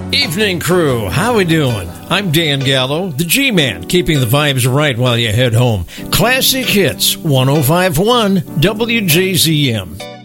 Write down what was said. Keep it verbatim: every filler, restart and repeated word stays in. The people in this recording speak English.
Evening crew, how we doing? I'm Dan Gallo, the G-Man, keeping the vibes right while you head home. Classic Hits, one oh five point one W J Z M.